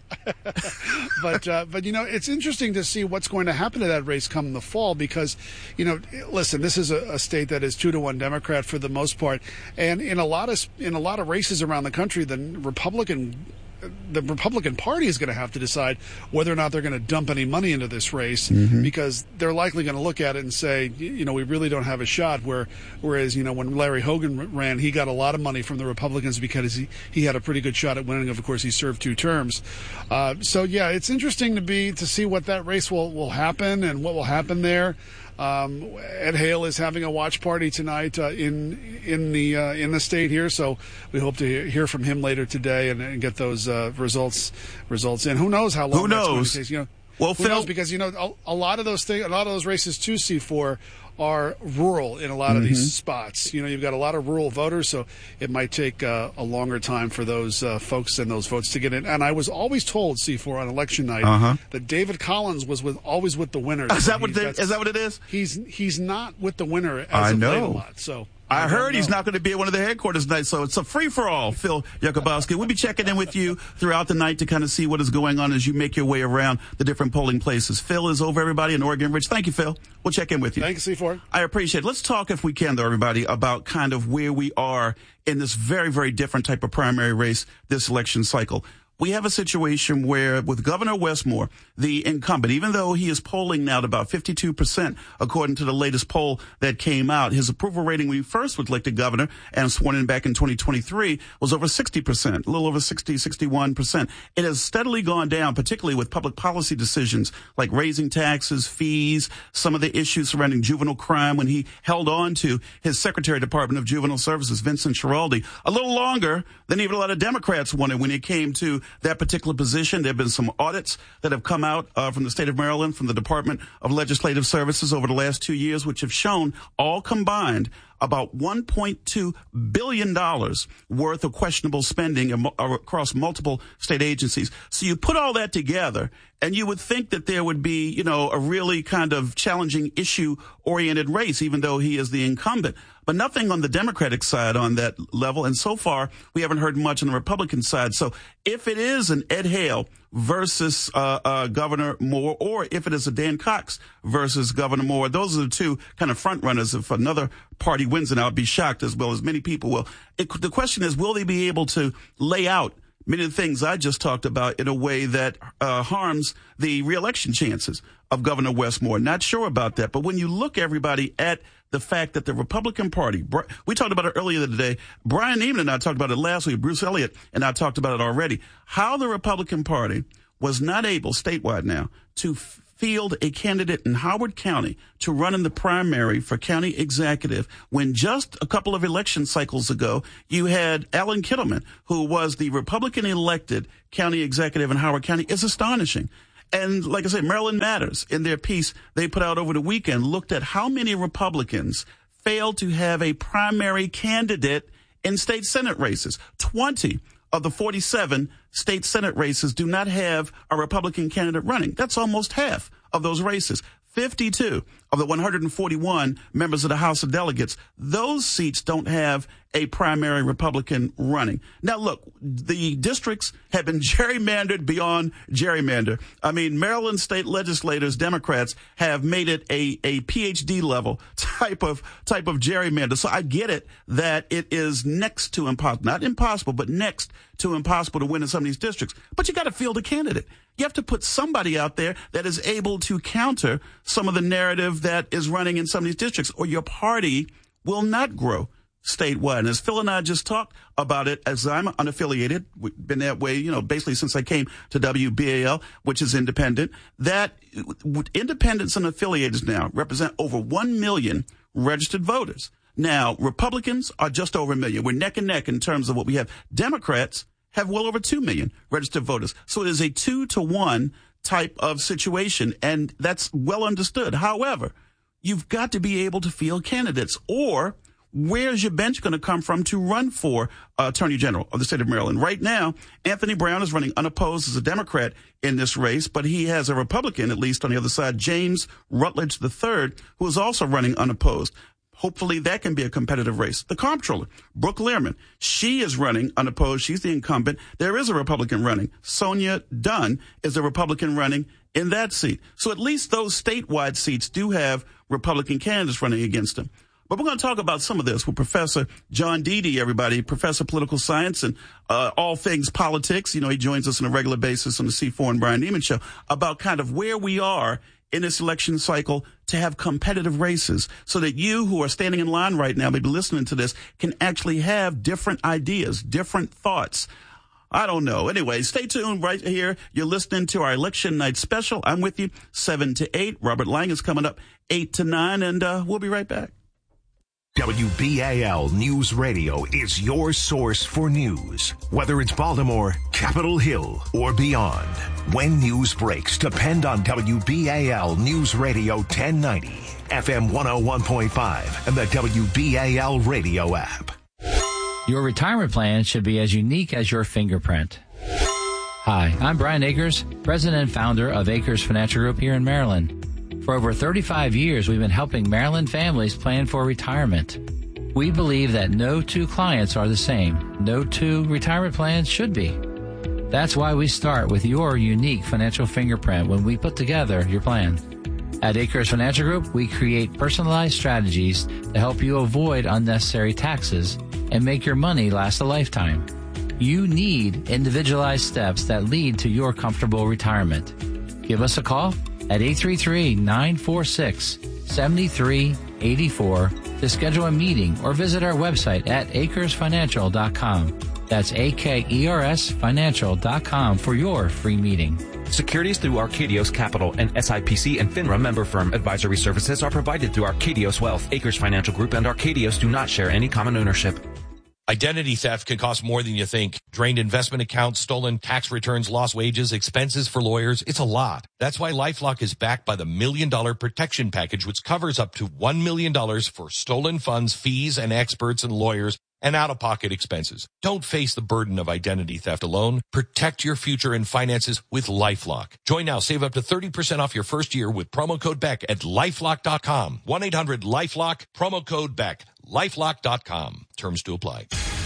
but, uh, but, you know, it's interesting to see what's going to happen to that race come the fall because, you know, listen, this is a, a state that is two to one Democrat for the most part. And in a lot of in a lot of races around the country, the Republican the Republican Party is going to have to decide whether or not they're going to dump any money into this race mm-hmm. because they're likely going to look at it and say, you know, we really don't have a shot. Where, whereas, you know, when Larry Hogan ran, he got a lot of money from the Republicans because he, he had a pretty good shot at winning. Of course, he served two terms. Uh, so, yeah, it's interesting to be to see what that race will, will happen and what will happen there. Um, Ed Hale is having a watch party tonight uh, in in the uh, in the state here, so we hope to hear from him later today and, and get those uh, results results in. Who knows how long Who that's knows? going to take? You know, well, who Phil, knows? Because you know a, a lot of those things, a lot of those races too, C four are rural in a lot of mm-hmm. these spots. You know, you've got a lot of rural voters, so it might take uh, a longer time for those uh, folks and those votes to get in. And I was always told, C four, on election night, uh-huh. that David Collins was with always with the winners. Is that what they, is that what it is? He's he's not with the winner as I of know. late a lot. So. I, I heard he's not going to be at one of the headquarters tonight, so it's a free-for-all, Phil Yakubowski. We'll be checking in with you throughout the night to kind of see what is going on as you make your way around the different polling places. Phil is over, everybody, in Oregon Ridge. Thank you, Phil. We'll check in with you. Thanks, C four. I appreciate it. Let's talk, if we can, though, everybody, about kind of where we are in this very, very different type of primary race this election cycle. We have a situation where with Governor Wes Moore, the incumbent, even though he is polling now at about fifty-two percent, according to the latest poll that came out, his approval rating when he first was elected governor and sworn in back in twenty twenty-three was over sixty percent, a little over sixty, sixty-one percent. It has steadily gone down, particularly with public policy decisions like raising taxes, fees, some of the issues surrounding juvenile crime when he held on to his Secretary of Department of Juvenile Services, Vincent Schiraldi, a little longer than even a lot of Democrats wanted when it came to that particular position. There have been some audits that have come out uh, from the state of Maryland, from the Department of Legislative Services over the last two years, which have shown all combined about one point two billion dollars worth of questionable spending across multiple state agencies. So you put all that together, and you would think that there would be, you know, a really kind of challenging issue-oriented race, even though he is the incumbent. but nothing on the Democratic side on that level. And so far, we haven't heard much on the Republican side. So if it is an Ed Hale versus uh, uh, Governor Moore, or if it is a Dan Cox versus Governor Moore, those are the two kind of front runners. If another party wins, and I'll be shocked, as well as many people will. It, the question is, will they be able to lay out many of the things I just talked about in a way that uh, harms the reelection chances of Governor Wes Moore? Not sure about that. But when you look, everybody, at the fact that the Republican Party, we talked about it earlier today. Brian Neiman and I talked about it last week. Bruce Elliott and I talked about it already. How the Republican Party was not able, statewide now, to field a candidate in Howard County to run in the primary for county executive when just a couple of election cycles ago you had Alan Kittleman, who was the Republican elected county executive in Howard County, is astonishing. And like I said, Maryland Matters, in their piece they put out over the weekend, looked at how many Republicans failed to have a primary candidate in state Senate races. twenty of the forty-seven state Senate races do not have a Republican candidate running. That's almost half of those races. fifty-two of the one hundred forty-one members of the House of Delegates, those seats don't have a primary Republican running. Now, look, the districts have been gerrymandered beyond gerrymander. I mean, Maryland state legislators, Democrats, have made it a, a P H D level type of type of gerrymander. So I get it that it is next to impossible, not impossible, but next to impossible to win in some of these districts. But you got to field a candidate. You have to put somebody out there that is able to counter some of the narrative that is running in some of these districts, or your party will not grow statewide. And as Phil and I just talked about it, as I'm unaffiliated, we've been that way, you know, basically since I came to W B A L, which is independent, that independents and affiliates now represent over one million registered voters. Now, Republicans are just over a million. We're neck and neck in terms of what we have. Democrats have well over two million registered voters. So it is a two to one type of situation, and that's well understood. However, you've got to be able to field candidates, or where's your bench going to come from to run for uh, Attorney General of the state of Maryland? Right now, Anthony Brown is running unopposed as a Democrat in this race, but he has a Republican, at least on the other side, James Rutledge the third, who is also running unopposed. Hopefully that can be a competitive race. The comptroller, Brooke Lehrman, she is running unopposed. She's the incumbent. There is a Republican running. Sonia Dunn is a Republican running in that seat. So at least those statewide seats do have Republican candidates running against them. But we're going to talk about some of this with Professor John Deedy, everybody, Professor of Political Science and uh, all things politics. You know, he joins us on a regular basis on the C four and Brian Neiman Show about kind of where we are in this election cycle to have competitive races so that you who are standing in line right now, maybe listening to this, can actually have different ideas, different thoughts. I don't know. Anyway, stay tuned right here. You're listening to our election night special. I'm with you seven to eight. Robert Lang is coming up eight to nine, and uh, we'll be right back. W B A L News Radio is your source for news. Whether it's Baltimore, Capitol Hill, or beyond. When news breaks, depend on W B A L News Radio ten ninety, F M one oh one point five, and the W B A L radio app. Your retirement plan should be as unique as your fingerprint. Hi, I'm Brian Akers, president and founder of Akers Financial Group here in Maryland. For over thirty-five years, we've been helping Maryland families plan for retirement. We believe that no two clients are the same. No two retirement plans should be. That's why we start with your unique financial fingerprint when we put together your plan. At Akers Financial Group, we create personalized strategies to help you avoid unnecessary taxes and make your money last a lifetime. You need individualized steps that lead to your comfortable retirement. Give us a call at eight three three, nine four six, seven three eight four to schedule a meeting or visit our website at acres financial dot com. That's A K E R S financial dot com for your free meeting. Securities through Arcadios Capital and S I P C and FINRA member firm advisory services are provided through Arcadios Wealth. Akers Financial Group and Arcadios do not share any common ownership. Identity theft can cost more than you think. Drained investment accounts, stolen tax returns, lost wages, expenses for lawyers. It's a lot. That's why LifeLock is backed by the Million Dollar Protection Package, which covers up to one million dollars for stolen funds, fees, and experts and lawyers, and out-of-pocket expenses. Don't face the burden of identity theft alone. Protect your future and finances with LifeLock. Join now. Save up to thirty percent off your first year with promo code Beck at LifeLock dot com. one eight hundred LifeLock, promo code Beck. LifeLock dot com. Terms to apply.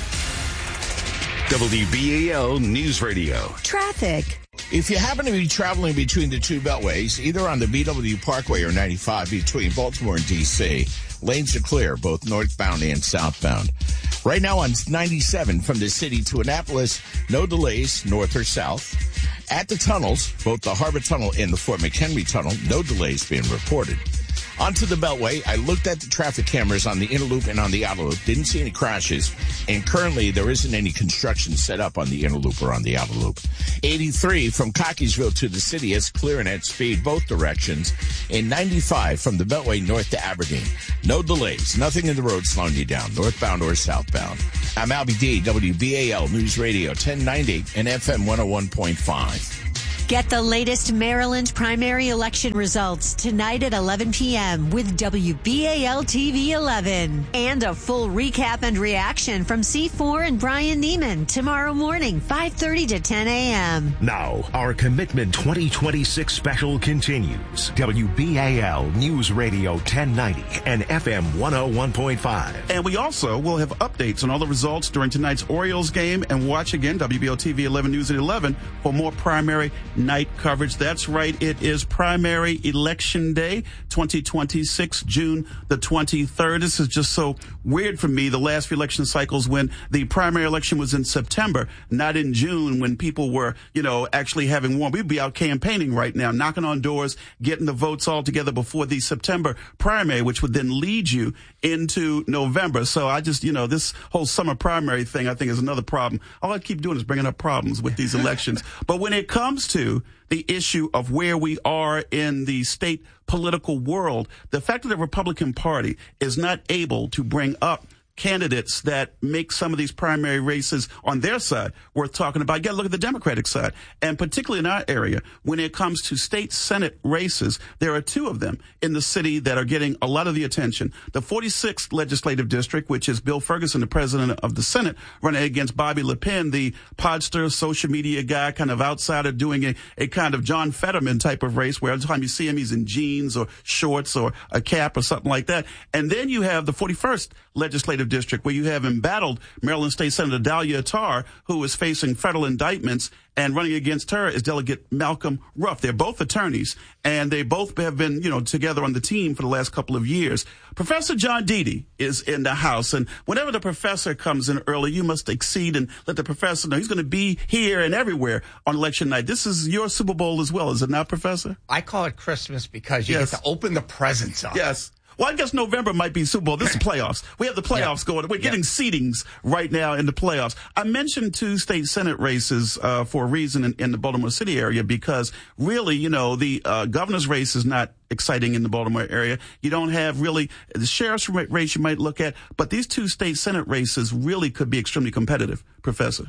W B A L News Radio. Traffic. If you happen to be traveling between the two beltways, either on the B W Parkway or ninety-five between Baltimore and D C, lanes are clear, both northbound and southbound. Right now on ninety-seven from the city to Annapolis, no delays, north or south. At the tunnels, both the Harbor Tunnel and the Fort McHenry Tunnel, no delays being reported. Onto the Beltway, I looked at the traffic cameras on the inner loop and on the outer loop, didn't see any crashes, and currently there isn't any construction set up on the inner loop or on the outer loop. eighty-three from Cockeysville to the city is clearing at speed both directions, and ninety-five from the Beltway north to Aberdeen. No delays, nothing in the road slowing you down, northbound or southbound. I'm Albie D, W B A L News Radio ten ninety and F M one oh one point five. Get the latest Maryland primary election results tonight at eleven p.m. with W B A L T V eleven. And a full recap and reaction from C four and Brian Neiman tomorrow morning, five thirty to ten a.m. Now, our Commitment twenty twenty-six special continues. W B A L News Radio ten ninety and F M one oh one point five. And we also will have updates on all the results during tonight's Orioles game, and watch again W B A L T V eleven News at eleven for more primary night coverage. That's right. It is primary election day, twenty twenty-six, June the twenty-third. This is just so weird for me. The last few election cycles when the primary election was in September, not in June, when people were, you know, actually having warm. We'd be out campaigning right now, knocking on doors, getting the votes all together before the September primary, which would then lead you into November. So I just, you know, this whole summer primary thing, I think, is another problem. All I keep doing is bringing up problems with these elections. But when it comes to the issue of where we are in the state political world, the fact that the Republican Party is not able to bring up candidates that make some of these primary races on their side worth talking about. You got to look at the Democratic side. And particularly in our area, when it comes to state Senate races, there are two of them in the city that are getting a lot of the attention. The forty-sixth Legislative District, which is Bill Ferguson, the president of the Senate, running against Bobby Le Pen, the podster, social media guy, kind of outsider, doing a, a kind of John Fetterman type of race where every time you see him, he's in jeans or shorts or a cap or something like that. And then you have the forty-first Legislative District, where you have embattled Maryland State Senator Dahlia Tarr, who is facing federal indictments, and running against her is Delegate Malcolm Ruff. They're both attorneys, and they both have been, you know, together on the team for the last couple of years. Professor John Deedy is in the house, and whenever the professor comes in early, you must exceed and let the professor know he's going to be here and everywhere on election night. This is your Super Bowl as well, is it not, Professor? I call it Christmas because you yes. get to open the presents up. Yes. Well, I guess November might be Super Bowl. This is playoffs. We have the playoffs yeah. going. We're getting yeah. seedings right now in the playoffs. I mentioned two state Senate races uh, for a reason in, in the Baltimore City area, because really, you know, the uh, governor's race is not exciting in the Baltimore area. You don't have really the sheriff's race you might look at, but these two state Senate races really could be extremely competitive, Professor.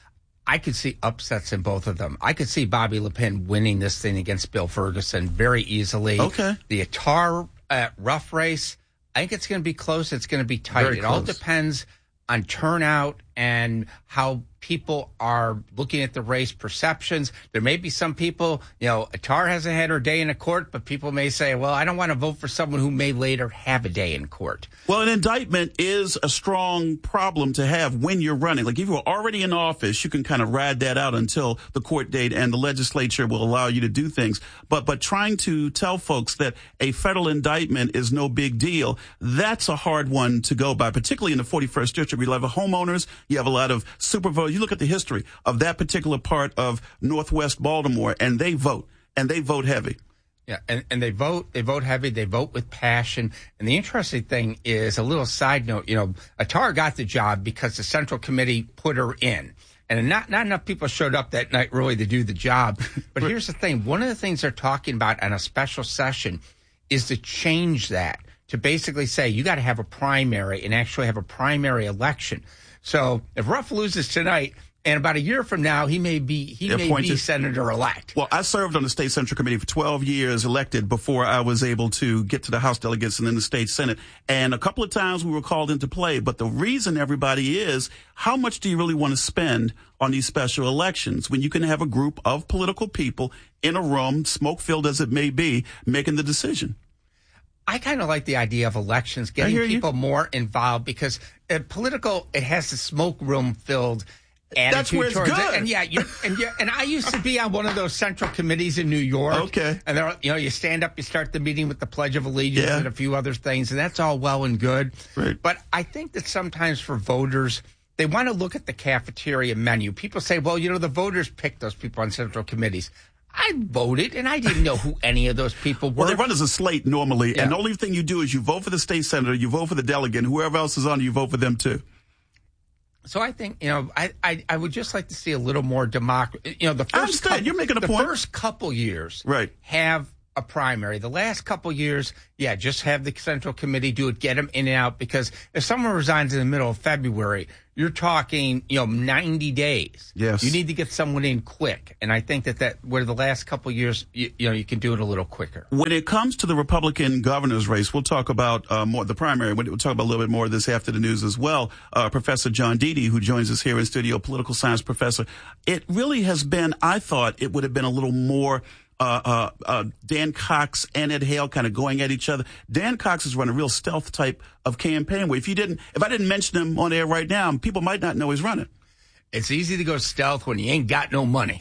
I could see upsets in both of them. I could see Bobby Le Pen winning this thing against Bill Ferguson very easily. Okay. The Tarr uh, rough race, I think it's going to be close. It's going to be tight. Very it close. all depends on turnout and how people are looking at the race perceptions. There may be some people, you know, Tarr hasn't had her day in a court, but people may say, well, I don't want to vote for someone who may later have a day in court. Well, an indictment is a strong problem to have when you're running. Like if you were already in office, you can kind of ride that out until the court date, and the legislature will allow you to do things. But but trying to tell folks that a federal indictment is no big deal, that's a hard one to go by, particularly in the forty-first district. We have a homeowners, you have a lot of super voters. You look at the history of that particular part of Northwest Baltimore, and they vote, and they vote heavy. Yeah, and, and they vote, they vote heavy, they vote with passion. And the interesting thing is, a little side note, you know, Tarr got the job because the Central Committee put her in. And not, not enough people showed up that night really to do the job. But here's the thing. One of the things they're talking about on a special session is to change that, to basically say you got to have a primary and actually have a primary election. So if Ruff loses tonight, and about a year from now, he may be he may be senator-elect. Well, I served on the State Central Committee for twelve years, elected before I was able to get to the House delegates and then the State Senate. And a couple of times we were called into play. But the reason, everybody, is how much do you really want to spend on these special elections when you can have a group of political people in a room, smoke-filled as it may be, making the decision? I kind of like the idea of elections, getting people you. more involved, because uh, political, it has the smoke room filled attitude That's where it's towards good. it. And yeah, you're, and you're, and I used to be on one of those central committees in New York. Okay. And there, you know, you stand up, you start the meeting with the Pledge of Allegiance yeah. and a few other things, and that's all well and good. Right. But I think that sometimes for voters, they want to look at the cafeteria menu. People say, well, you know, the voters pick those people on central committees. I voted, and I didn't know who any of those people were. Well, they run as a slate normally, Yeah. and the only thing you do is you vote for the state senator, you vote for the delegate, and whoever else is on, you vote for them too. So I think, you know, I, I, I would just like to see a little more democracy. You know, the first I understand. couple, You're making a the point. first couple years Right. have a primary. The last couple years, yeah, just have the central committee do it, get them in and out, because if someone resigns in the middle of February, you're talking, you know, ninety days. Yes. You need to get someone in quick. And I think that, that where the last couple years, you, you know, you can do it a little quicker. When it comes to the Republican governor's race, we'll talk about uh, more the primary. We'll talk about a little bit more of this after the news as well. Uh, Professor John Deedy, who joins us here in studio, political science professor. It really has been, I thought it would have been a little more Uh, uh, uh, Dan Cox and Ed Hale kind of going at each other. Dan Cox has run a real stealth type of campaign where if you didn't, if I didn't mention him on air right now, people might not know he's running. It's easy to go stealth when you ain't got no money.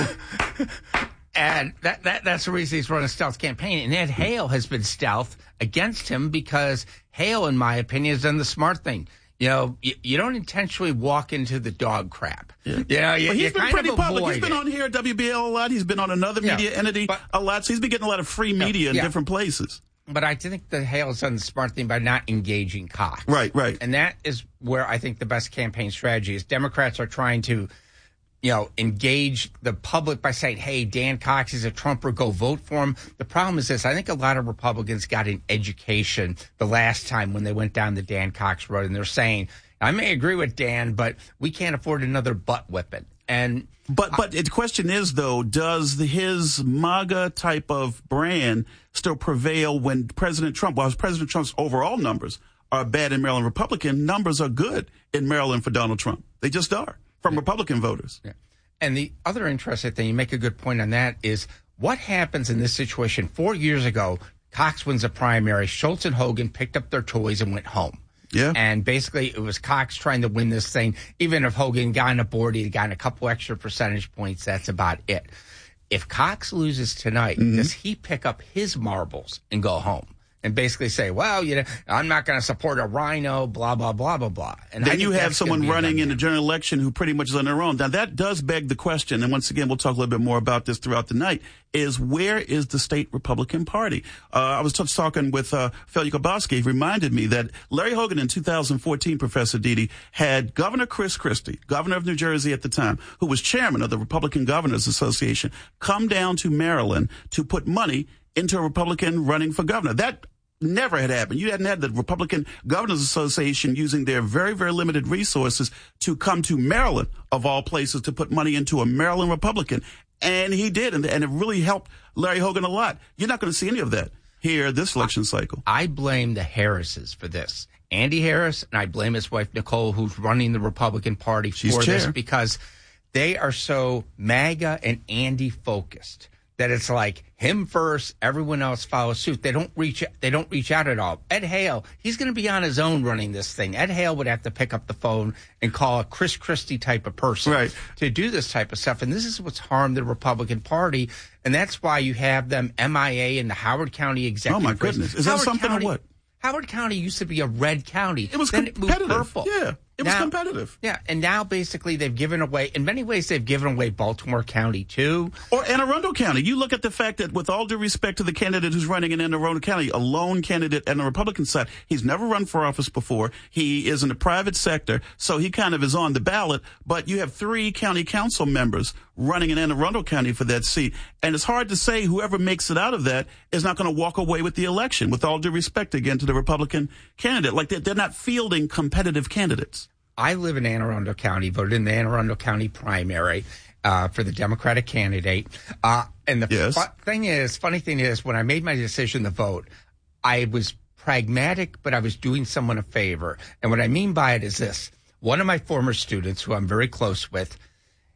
And that, that that's the reason he's run a stealth campaign. And Ed Hale has been stealth against him because Hale, in my opinion, has done the smart thing. You know, you, you don't intentionally walk into the dog crap. Yeah. You know, you, well, he's you been kind pretty of public. avoid He's been it. on here at W B A L a lot. He's been on another Yeah, media entity but- a lot. So he's been getting a lot of free media in yeah. different places. But I think that Hale's done the smart thing by not engaging Cox. Right, right. And that is where I think the best campaign strategy is. Democrats are trying to, you know, engage the public by saying, hey, Dan Cox is a Trumper, go vote for him. The problem is this. I think a lot of Republicans got an education the last time when they went down the Dan Cox road, and they're saying, I may agree with Dan, but we can't afford another butt whipping. And But but the question is, though, does the, his MAGA type of brand still prevail when President Trump, while President Trump's overall numbers are bad in Maryland, Republican numbers are good in Maryland for Donald Trump. They just are from yeah. Republican voters. Yeah. And the other interesting thing, you make a good point on that, is what happens in this situation. Four years ago, Cox wins a primary. Schultz and Hogan picked up their toys and went home. Yeah. And basically, it was Cox trying to win this thing. Even if Hogan got on the board, he'd gotten a couple extra percentage points. That's about it. If Cox loses tonight, mm-hmm. does he pick up his marbles and go home? And basically say, well, you know, I'm not going to support a rhino, blah, blah, blah, blah, blah. And then you have someone running in the general election who pretty much is on their own. Now, that does beg the question, and once again, we'll talk a little bit more about this throughout the night, is where is the state Republican Party? Uh, I was just talking with uh, Phil Yakubowski. He reminded me that Larry Hogan in two thousand fourteen, Professor Deedy, had Governor Chris Christie, governor of New Jersey at the time, who was chairman of the Republican Governors Association, come down to Maryland to put money into a Republican running for governor. That never had happened. You hadn't had the Republican Governors Association using their very, very limited resources to come to Maryland, of all places, to put money into a Maryland Republican. And he did, and, and it really helped Larry Hogan a lot. You're not going to see any of that here this election cycle. I blame the Harrises for this. Andy Harris, and I blame his wife, Nicole, who's running the Republican Party She's for chair. this, because they are so MAGA and Andy focused that it's like him first, everyone else follows suit. They don't reach they don't reach out at all. Ed Hale, he's going to be on his own running this thing. Ed Hale would have to pick up the phone and call a Chris Christie type of person right. to do this type of stuff. And this is what's harmed the Republican Party. And that's why you have them M I A in the Howard County executive. Oh, my race. goodness. Is Howard that something County, or what? Howard County used to be a red county. It was then competitive. It moved purple. Yeah, it now, was competitive. Yeah, and now basically they've given away, in many ways they've given away Baltimore County too. Or Anne Arundel County. You look at the fact that with all due respect to the candidate who's running in Anne Arundel County, a lone candidate on the Republican side, he's never run for office before. He is in the private sector, so he kind of is on the ballot. But you have three county council members running in Anne Arundel County for that seat. And it's hard to say whoever makes it out of that is not going to walk away with the election, with all due respect, again, to the Republican candidate. Like they're, they're not fielding competitive candidates. I live in Anne Arundel County, voted in the Anne Arundel County primary uh, for the Democratic candidate. Uh, and the yes. fu- thing is, funny thing is, when I made my decision to vote, I was pragmatic, but I was doing someone a favor. And what I mean by it is this. One of my former students, who I'm very close with,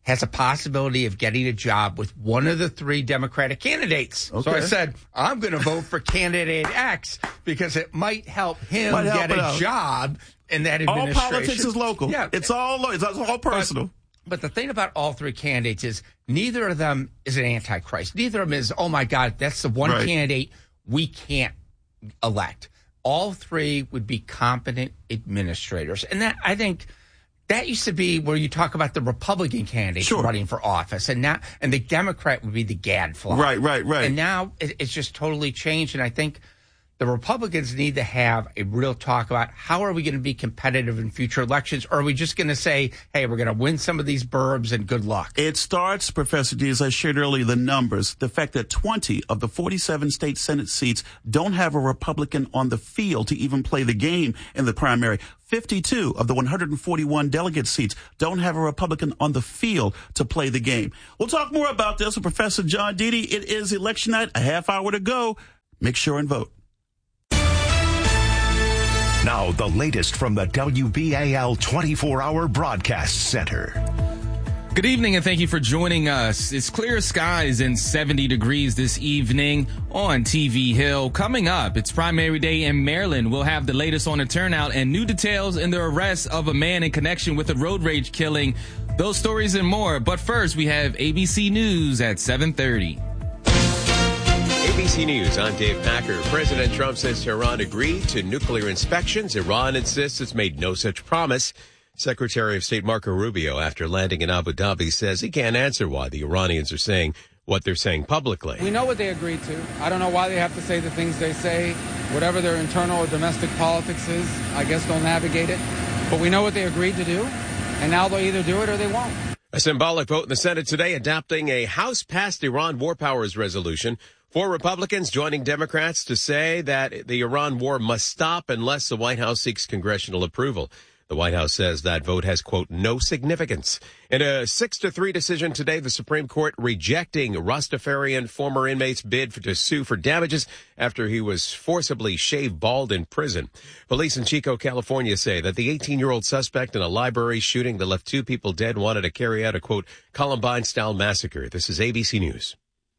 has a possibility of getting a job with one of the three Democratic candidates. Okay. So I said, I'm going to vote for candidate X because it might help him Might help get a out. job in that All administration. politics is local. Yeah. It's all lo- it's all personal. But, but the thing about all three candidates is neither of them is an antichrist. Neither of them is, oh, my God, that's the one Right. candidate we can't elect. All three would be competent administrators. And that, I think... That used to be where you talk about the Republican candidates Sure. running for office, and now and the Democrat would be the gadfly. Right, right, right. And now it, it's just totally changed. And I think the Republicans need to have a real talk about how are we going to be competitive in future elections, or are we just going to say, hey, we're going to win some of these burbs and good luck? It starts, Professor D, as I shared earlier, the numbers, the fact that twenty of the forty-seven state Senate seats don't have a Republican on the field to even play the game in the primary. fifty-two of the one hundred forty-one delegate seats don't have a Republican on the field to play the game. We'll talk more about this with Professor John Deedy. It is election night, a half hour to go. Make sure and vote. Now, the latest from the W B A L twenty-four hour Broadcast Center. Good evening and thank you for joining us. It's clear skies and seventy degrees this evening on T V Hill. Coming up, it's primary day in Maryland. We'll have the latest on the turnout and new details in the arrest of a man in connection with a road rage killing. Those stories and more. But first, we have A B C News at seven thirty. A B C News, I'm Dave Packer. President Trump says Tehran agreed to nuclear inspections. Iran insists it's made no such promise. Secretary of State Marco Rubio, after landing in Abu Dhabi, says he can't answer why the Iranians are saying what they're saying publicly. We know what they agreed to. I don't know why they have to say the things they say. Whatever their internal or domestic politics is, I guess they'll navigate it. But we know what they agreed to do, and now they'll either do it or they won't. A symbolic vote in the Senate today adopting a House-passed Iran war powers resolution. Four Republicans joining Democrats to say that the Iran war must stop unless the White House seeks congressional approval. The White House says that vote has, quote, no significance. In a six to three decision today, the Supreme Court rejecting Rastafarian former inmate's bid for, to sue for damages after he was forcibly shaved bald in prison. Police in Chico, California say that the eighteen-year-old suspect in a library shooting that left two people dead wanted to carry out a, quote, Columbine-style massacre. This is A B C News.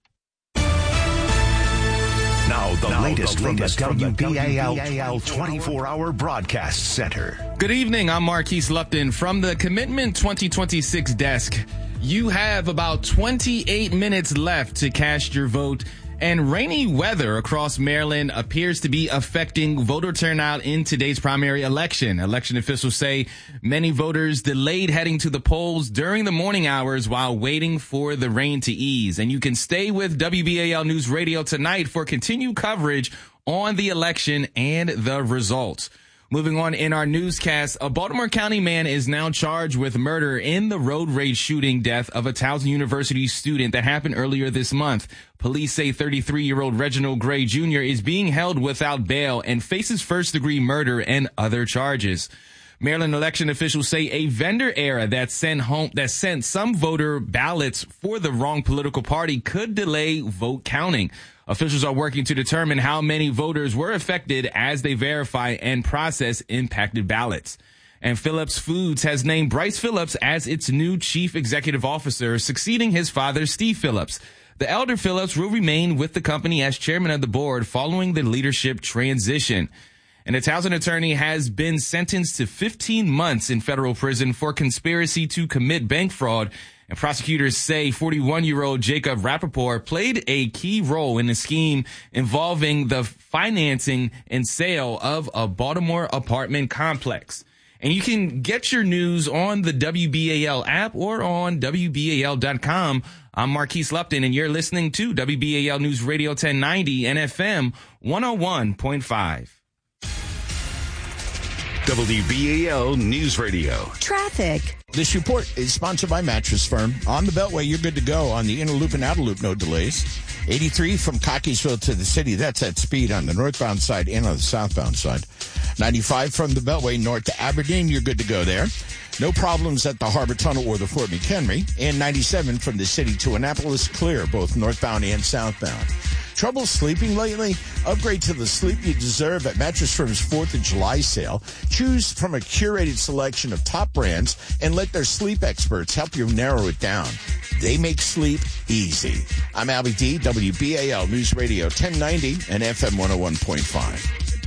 Now, the Now, latest, the latest from the from the W B A L twenty-four hour Broadcast Center. Good evening. I'm Marquise Lupton from the Commitment twenty twenty-six desk. You have about twenty-eight minutes left to cast your vote, and rainy weather across Maryland appears to be affecting voter turnout in today's primary election. Election officials say many voters delayed heading to the polls during the morning hours while waiting for the rain to ease. And you can stay with W B A L News Radio tonight for continued coverage on the election and the results. Moving on in our newscast, a Baltimore County man is now charged with murder in the road rage shooting death of a Towson University student that happened earlier this month. Police say thirty-three-year-old Reginald Gray Junior is being held without bail and faces first-degree murder and other charges. Maryland election officials say a vendor error that sent home that sent some voter ballots for the wrong political party could delay vote counting. Officials are working to determine how many voters were affected as they verify and process impacted ballots. And Phillips Foods has named Bryce Phillips as its new chief executive officer, succeeding his father, Steve Phillips. The elder Phillips will remain with the company as chairman of the board following the leadership transition. And a Towson attorney has been sentenced to fifteen months in federal prison for conspiracy to commit bank fraud. And prosecutors say forty-one-year-old Jacob Rappaport played a key role in the scheme involving the financing and sale of a Baltimore apartment complex. And you can get your news on the W B A L app or on W B A L dot com. I'm Marquise Lupton, and you're listening to W B A L News Radio ten ninety and F M one oh one point five. W B A L News Radio. Traffic. This report is sponsored by Mattress Firm. On the Beltway, you're good to go. On the inner loop and outer loop, no delays. eighty-three from Cockeysville to the city. That's at speed on the northbound side and on the southbound side. ninety-five from the Beltway north to Aberdeen, you're good to go there. No problems at the Harbor Tunnel or the Fort McHenry. And ninety-seven from the city to Annapolis, clear, both northbound and southbound. Trouble sleeping lately? Upgrade to the sleep you deserve at Mattress Firm's fourth of July sale. Choose from a curated selection of top brands and let their sleep experts help you narrow it down. They make sleep easy. I'm Albie D, W B A L News Radio ten ninety and F M one oh one point five.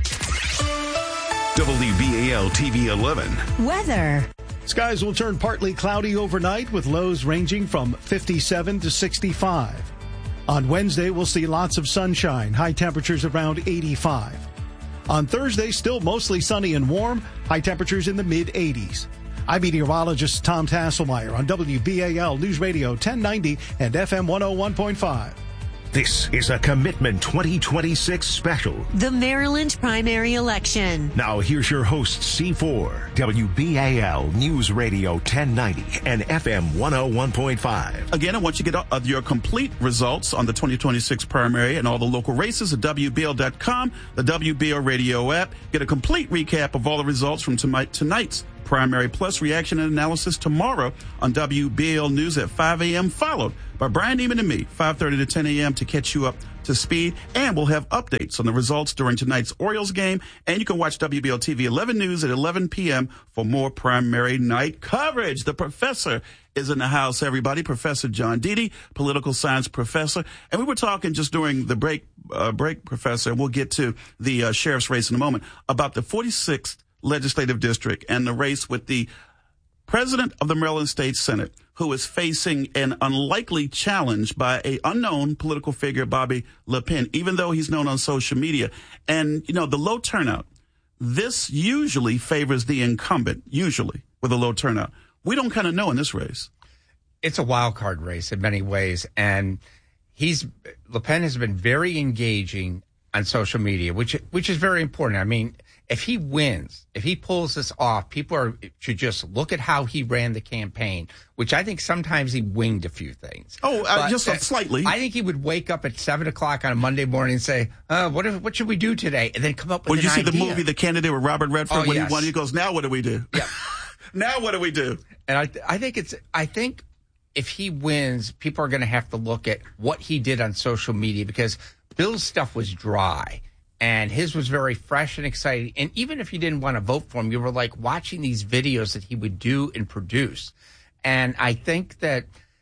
W B A L T V eleven. Weather. Skies will turn partly cloudy overnight with lows ranging from fifty-seven to sixty-five. On Wednesday, we'll see lots of sunshine, high temperatures around eighty-five. On Thursday, still mostly sunny and warm, high temperatures in the mid-eighties. I'm meteorologist Tom Tasselmeyer on W B A L News Radio ten ninety and F M one oh one point five. This is a Commitment twenty twenty-six special. The Maryland primary election. Now here's your host, C four, W B A L News Radio ten ninety and F M one oh one point five. Again, I want you to get uh, your complete results on the twenty twenty-six primary and all the local races at W B L dot com, the W B L radio app. Get a complete recap of all the results from tonight, tonight's primary plus reaction and analysis tomorrow on W B L News at five a.m. followed by Brian Neiman and me, five thirty to ten a.m. to catch you up to speed. And we'll have updates on the results during tonight's Orioles game. And you can watch W B L T V eleven News at eleven p.m. for more primary night coverage. The professor is in the house, everybody. Professor John Deedy, political science professor. And we were talking just during the break, uh, break, Professor, and we'll get to the uh, sheriff's race in a moment, about the forty-sixth legislative district and the race with the president of the Maryland State Senate, who is facing an unlikely challenge by a unknown political figure, Bobby Le Pen, even though he's known on social media. And, you know, the low turnout, this usually favors the incumbent, usually, with a low turnout. We don't kind of know in this race. It's a wild card race in many ways. And he's Le Pen has been very engaging on social media, which which is very important. I mean, if he wins, if he pulls this off, people are, should just look at how he ran the campaign, which I think sometimes he winged a few things. Oh, uh, just uh, slightly. I think he would wake up at seven o'clock on a Monday morning and say, uh, what if, what should we do today? And then come up with Would an you see idea. the movie, The Candidate, with Robert Redford? Oh, when yes. he won, he goes, now what do we do? Yeah. Now what do we do? And I, th- I think it's, I think if he wins, people are going to have to look at what he did on social media, because Bill's stuff was dry. And his was very fresh and exciting. And even if you didn't want to vote for him, you were like watching these videos that he would do and produce. And I think that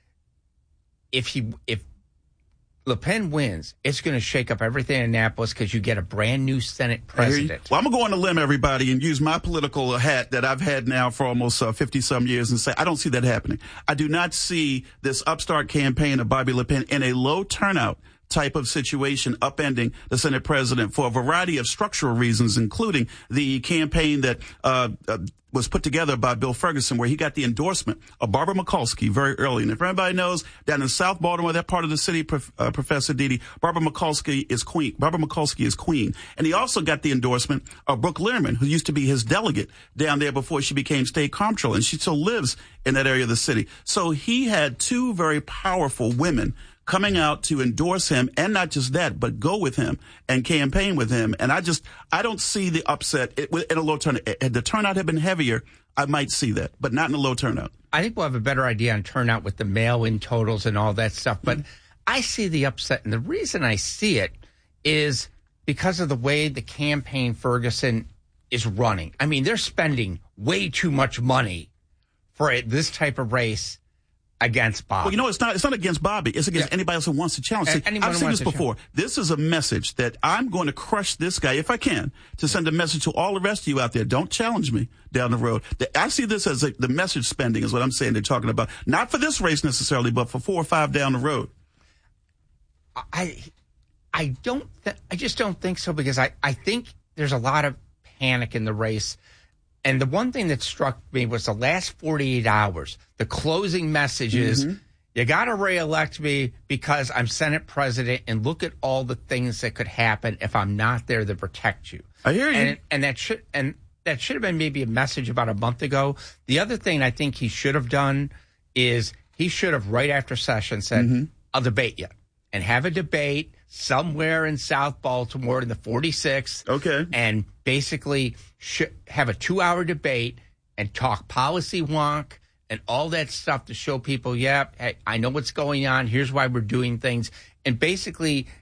if he, if Le Pen wins, it's going to shake up everything in Annapolis, because you get a brand new Senate president. Well, I'm going to go on a limb, everybody, and use my political hat that I've had now for almost uh, fifty some years and say, I don't see that happening. I do not see this upstart campaign of Bobby Le Pen in a low turnout type of situation upending the Senate president for a variety of structural reasons, including the campaign that uh, uh was put together by Bill Ferguson, where he got the endorsement of Barbara Mikulski very early. And if everybody knows, down in South Baltimore, that part of the city, uh, Professor Deedy, Barbara Mikulski is queen. Barbara Mikulski is queen. And he also got the endorsement of Brooke Lehrman, who used to be his delegate down there before she became state comptroller. And she still lives in that area of the city. So he had two very powerful women coming out to endorse him, and not just that, but go with him and campaign with him. And I just, I don't see the upset in a low turnout. Had the turnout had been heavier, I might see that, but not in a low turnout. I think we'll have a better idea on turnout with the mail-in totals and all that stuff. But mm-hmm. I see the upset, and the reason I see it is because of the way the campaign Ferguson is running. I mean, they're spending way too much money for a, this type of race against Bobby. Well, you know, it's not it's not against Bobby. It's against yeah. anybody else who wants to challenge. See, I've seen this before. Challenge. This is a message that I'm going to crush this guy, if I can, to send a message to all the rest of you out there. Don't challenge me down the road. I see this as a, the message spending is what I'm saying they're talking about. Not for this race necessarily, but for four or five down the road. I I don't th- I just don't think so, because I, I think there's a lot of panic in the race. And the one thing that struck me was the last forty-eight hours, the closing messages. Mm-hmm. You got to reelect me because I'm Senate president, and look at all the things that could happen if I'm not there to protect you. I hear you. And, and that should and that should have been maybe a message about a month ago. The other thing I think he should have done is he should have, right after session, said, mm-hmm. I'll debate you, and have a debate somewhere in South Baltimore in the forty-sixth. Okay. And basically sh- have a two-hour debate and talk policy wonk and all that stuff to show people, yeah, hey, I know what's going on. Here's why we're doing things. And basically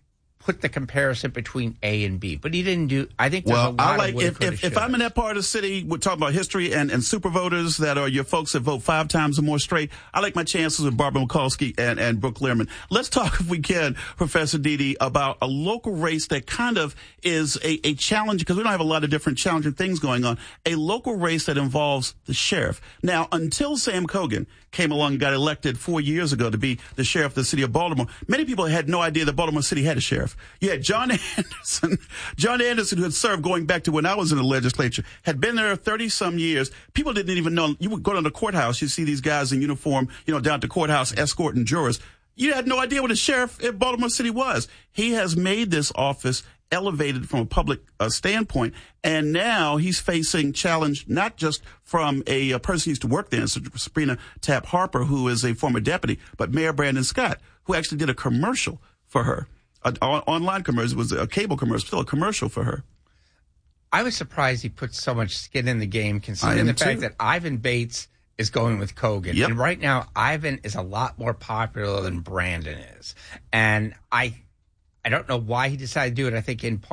put the comparison between A and B, but he didn't do. I think there's well, a lot I like of woulda, if coulda, if, if shoulda. I'm in that part of the city, we're talking about history and, and super voters that are your folks that vote five times or more straight. I like my chances with Barbara Mikulski and, and Brooke Lehrman. Let's talk, if we can, Professor Dede, about a local race that kind of is a, a challenge, because we don't have a lot of different challenging things going on. A local race that involves the sheriff. Now, until Sam Cogan came along and got elected four years ago to be the sheriff of the city of Baltimore, many people had no idea that Baltimore City had a sheriff. You had John Anderson, John Anderson, who had served going back to when I was in the legislature, had been there thirty some years. People didn't even know. You would go to the courthouse, you see these guys in uniform, you know, down at the courthouse escorting jurors. You had no idea what a sheriff in Baltimore City was. He has made this office elevated from a public uh, standpoint, and now he's facing challenge not just from a, a person who used to work there, Sabrina Tapp Harper, who is a former deputy, but Mayor Brandon Scott, who actually did a commercial for her, an online commercial. It was a cable commercial, still a commercial for her. I was surprised he put so much skin in the game, considering the fact too. that Ivan Bates is going with Cogan. Yep. And right now, Ivan is a lot more popular than Brandon is. And I I don't know why he decided to do it. I think in part